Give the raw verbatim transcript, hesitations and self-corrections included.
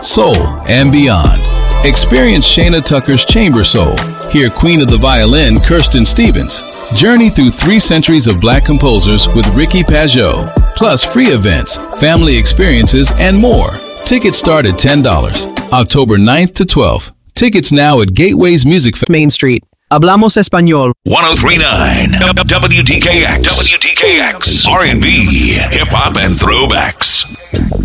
soul, and beyond. Experience Shayna Tucker's Chamber Soul. Hear Queen of the Violin, Kirsten Stevens. Journey through three centuries of black composers with Ricky Pajot. Plus free events, family experiences, and more. Tickets start at ten dollars. October ninth to twelfth. Tickets now at Gateways Music Fest. Main Street. Hablamos Español. ten thirty-nine W D K X. W D K X. R and B, hip hop, and throwbacks.